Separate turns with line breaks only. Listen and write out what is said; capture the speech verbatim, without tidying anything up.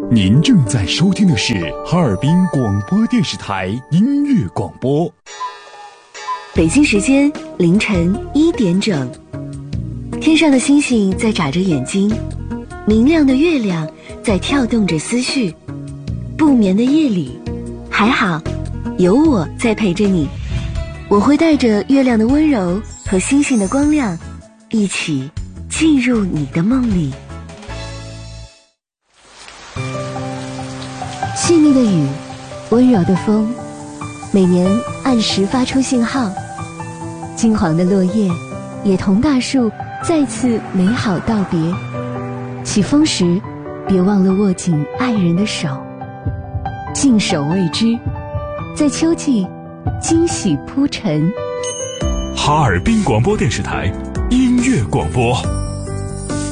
您正在收听的是哈尔滨广播电视台音乐广播。
北京时间凌晨一点整，天上的星星在眨着眼睛，明亮的月亮在跳动着思绪。不眠的夜里，还好有我在陪着你，我会带着月亮的温柔和星星的光亮，一起进入你的梦里。细腻的雨，温柔的风，每年按时发出信号。金黄的落叶也同大树再次美好道别。起风时，别忘了握紧爱人的手，静守未知，在秋季惊喜铺陈。
哈尔滨广播电视台音乐广播。